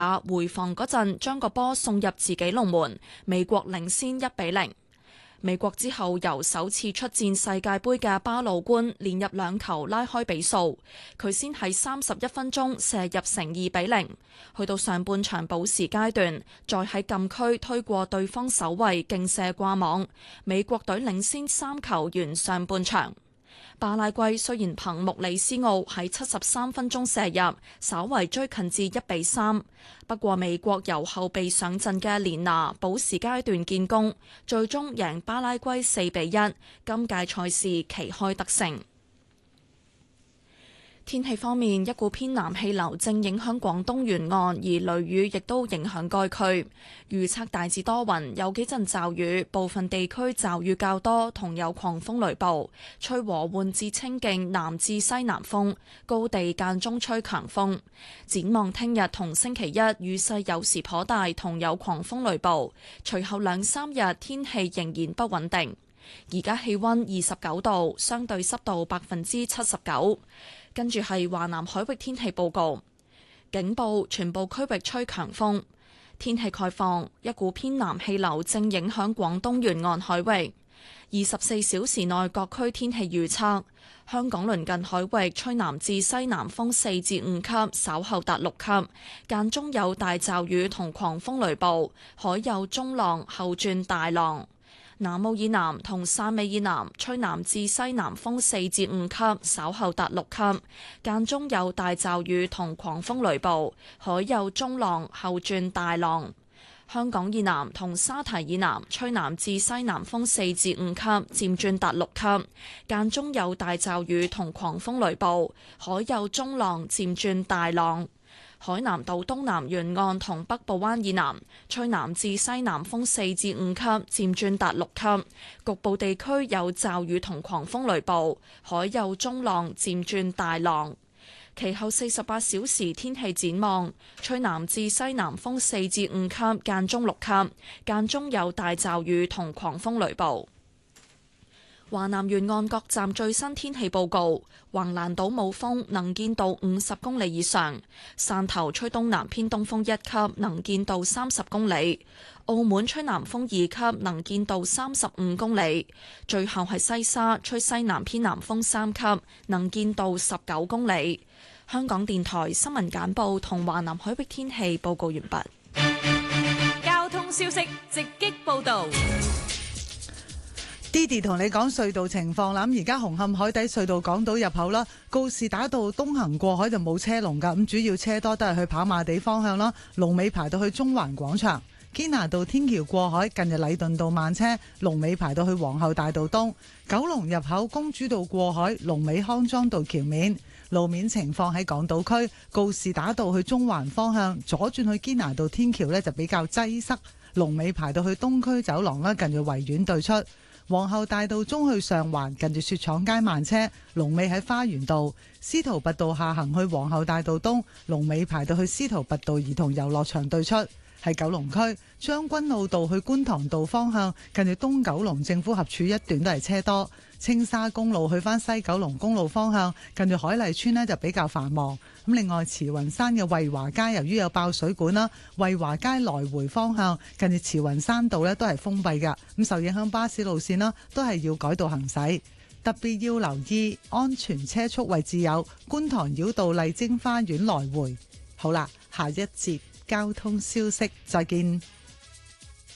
回防嗰陣將個波送入自己龍門，美國領先1-0。美國之後由首次出戰世界盃嘅巴魯官連入2球拉開比數，佢先喺31分鐘射入成2-0，去到上半場補時階段，再喺禁區推過對方守衛勁射掛網，美國隊領先3球完上半場。巴拉圭雖然憑穆里斯奧喺73分鐘射入，稍為追近至1-3，不過美國由後備上陣嘅連拿補時階段建功，最終贏巴拉圭4-1，今屆賽事旗開得勝。天氣方面，一股偏南氣流正影響廣東沿岸，而雷雨亦都影響該區。預測大致多雲，有幾陣驟雨，部分地區驟雨較多，同有狂風雷暴，吹和緩至清勁南至西南風，高地間中吹強風。展望聽日同星期一，雨勢有時頗大，同有狂風雷暴。隨後2-3日天氣仍然不穩定。而家氣溫29度，相對濕度79%。跟住係華南海域天氣報告，警報全部區域吹強風，天氣概況，一股偏南氣流正影響廣東沿岸海域。24小時內各區天氣預測，香港鄰近海域吹南至西南風4至5級，稍後達6級，間中有大驟雨同狂風雷暴，海有中浪，後轉大浪。南澳以南同汕尾以南吹南至西南風4至5級，稍後達6級，間中有大驟雨同狂風雷暴，海有中浪，後轉大浪。香港以南同沙堤以南吹南至西南風4至5級，漸轉達6級，間中有大驟雨同狂風雷暴，海有中浪，漸轉大浪。海南島東南沿岸同北部灣以南吹南至西南風4至5級，漸轉達6級，局部地區有驟雨同狂風雷暴，海有中浪，漸轉大浪。其後48小時天氣展望，吹南至西南風4至5級，間中6級，間中有大驟雨同狂風雷暴。華南沿岸各站最新天氣報告：橫瀾島冇風，能見度50公里以上；汕頭吹東南偏東風1級，能見度30公里；澳門吹南風2級，能見度35公里；最後係西沙吹西南偏南風3級，能見度19公里。香港電台新聞簡報同華南海域天氣報告完畢。 交通消息直擊報道。 Didi 同你講隧道情況啦，咁而家紅磡海底隧道港島入口啦，告士打道東行過海就冇車龍噶，咁主要車多都係去跑馬地方向啦，龍尾排到去中環廣場。堅拿道天橋過海近日禮頓道慢車，龍尾排到去皇后大道東。九龍入口公主道過海，龍尾康莊道橋面。路面情況喺港島區，告士打道去中環方向左轉去堅拿道天橋呢就比較擠塞，龍尾排到去東區走廊啦，近住維園對出。皇后大道中去上環近住雪廠街慢車，龍尾喺花園道。司徒拔道下行去皇后大道東，龍尾排到去司徒拔道兒童遊樂場對出。喺九龍區將軍澳道去觀塘道方向近住東九龍政府合署一段都係車多。青沙公路去返西九龍公路方向近住海麗村呢就比較繁忙。咁另外慈雲山嘅惠華街由於有爆水管啦，惠華街來回方向近住慈雲山道呢都係封閉㗎。咁受影響巴士路線啦都係要改道行駛，特別要留意安全車速位置有觀塘繞道麗晶花園來回。好啦，下一節交通消息再見。